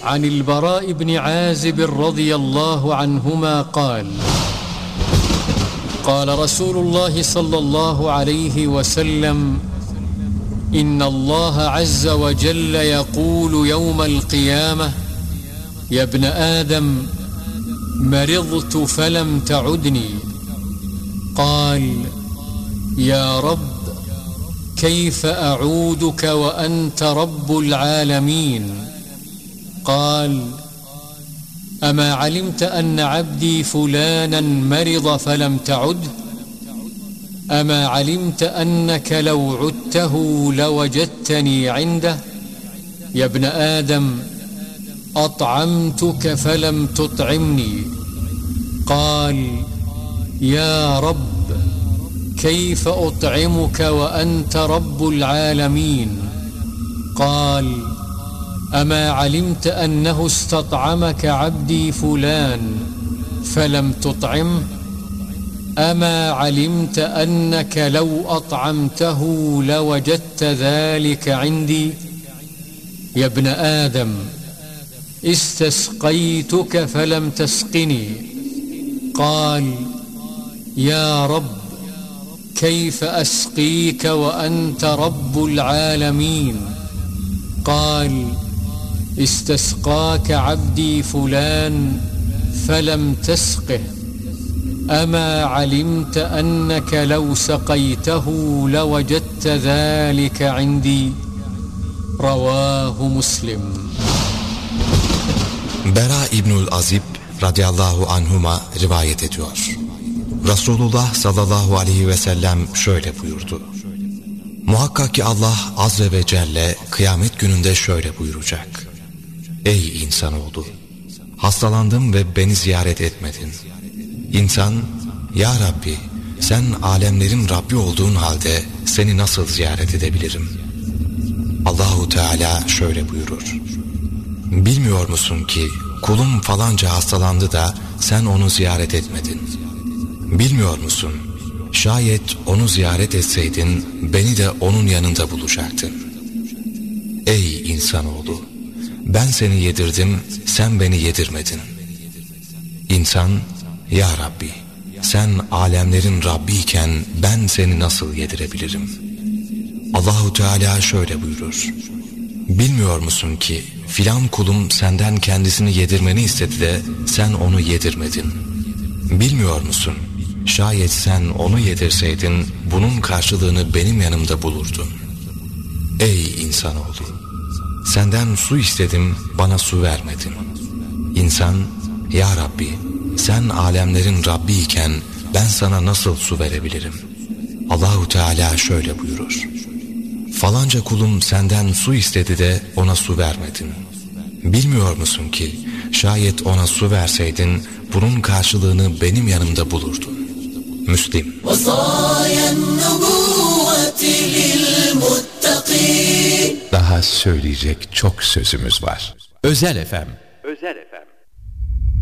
عن البراء بن عازب رضي الله عنهما قال قال رسول الله صلى الله عليه وسلم إن الله عز وجل يقول يوم القيامة يا ابن آدم مرضت فلم تعدني قال يا رب كيف أعودك وأنت رب العالمين قال أما علمت أن عبدي فلانا مرض فلم تعده أما علمت أنك لو عدته لوجدتني عنده يا ابن آدم أطعمتك فلم تطعمني قال يا رب كيف أطعمك وأنت رب العالمين قال أما علمت أنه استطعمك عبدي فلان فلم تطعمه أما علمت أنك لو أطعمته لوجدت ذلك عندي يا ابن آدم استسقيتك فلم تسقني قال يا رب كيف أسقيك وأنت رب العالمين قال استسقاك عبدي فلان فلم تسقه أما علمت أنك لو سقيته لوجدت ذلك عندي رواه مسلم. Bera İbnül Azib radıyallahu anhuma rivayet ediyor. Resulullah sallallahu aleyhi ve sellem şöyle buyurdu. Muhakkak ki Allah azze ve celle kıyamet gününde şöyle buyuracak. Ey insanoğlu! Hastalandım ve beni ziyaret etmedin. İnsan, ya Rabbi, sen alemlerin Rabbi olduğun halde seni nasıl ziyaret edebilirim? Allahu Teala şöyle buyurur. Bilmiyor musun ki kulum falanca hastalandı da sen onu ziyaret etmedin? Bilmiyor musun? Şayet onu ziyaret etseydin beni de onun yanında bulacaktın. Ey insanoğlu! Ben seni yedirdim, sen beni yedirmedin. İnsan, ya Rabbi, sen alemlerin Rabbi iken ben seni nasıl yedirebilirim? Allahu Teala şöyle buyurur. Bilmiyor musun ki filan kulum senden kendisini yedirmeni istedi de sen onu yedirmedin. Bilmiyor musun? Şayet sen onu yedirseydin bunun karşılığını benim yanımda bulurdun. Ey insanoğlu! Senden su istedim, bana su vermedin. İnsan, ya Rabbi, sen alemlerin Rabbi iken ben sana nasıl su verebilirim? Allahu Teala şöyle buyurur. Falanca kulum senden su istedi de ona su vermedin. Bilmiyor musun ki şayet ona su verseydin bunun karşılığını benim yanımda bulurdun. Müslim. Daha söyleyecek çok sözümüz var. Özel FM